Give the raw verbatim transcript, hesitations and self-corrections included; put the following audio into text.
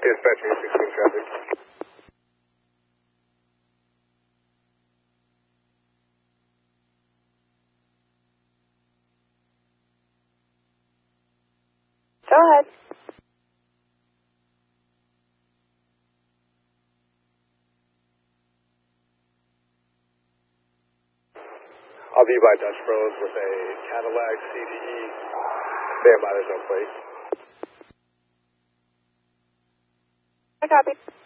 Dispatching sixteen traffic. Go ahead. I'll be by Dutch Bros with a Cadillac C D E. Stand by, there's no plate. I copy.